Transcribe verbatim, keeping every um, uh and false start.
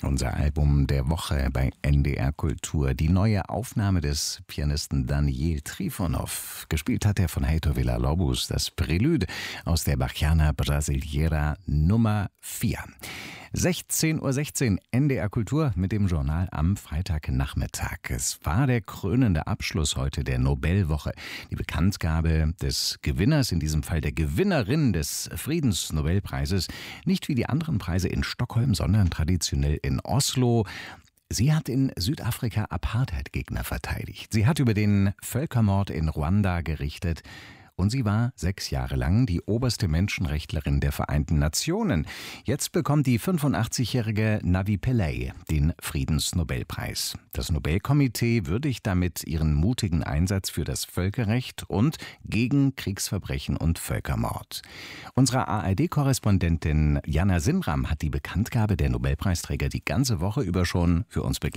Unser Album der Woche bei N D R Kultur. Die neue Aufnahme des Pianisten Daniel Trifonov. Gespielt hat er von Heitor Villa-Lobos das Prelude aus der Bachiana Brasileira Nummer vier. sechzehn Uhr sechzehn N D R Kultur mit dem Journal am Freitagnachmittag. Es war der krönende Abschluss heute der Nobelwoche. Die Bekanntgabe des Gewinners, in diesem Fall der Gewinnerin des Friedensnobelpreises, nicht wie die anderen Preise in Stockholm, sondern traditionell in Oslo. Sie hat in Südafrika Apartheidgegner verteidigt. Sie hat über den Völkermord in Ruanda gerichtet. Und sie war sechs Jahre lang die oberste Menschenrechtlerin der Vereinten Nationen. Jetzt bekommt die fünfundachtzigjährige Navi Pillay den Friedensnobelpreis. Das Nobelkomitee würdigt damit ihren mutigen Einsatz für das Völkerrecht und gegen Kriegsverbrechen und Völkermord. Unsere A R D-Korrespondentin Jana Sinram hat die Bekanntgabe der Nobelpreisträger die ganze Woche über schon für uns begleitet.